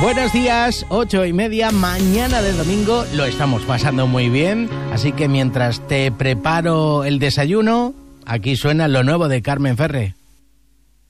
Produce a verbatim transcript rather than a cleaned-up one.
Buenos días, ocho y media, mañana de domingo, lo estamos pasando muy bien, así que mientras te preparo el desayuno, aquí suena lo nuevo de Carmen Ferre.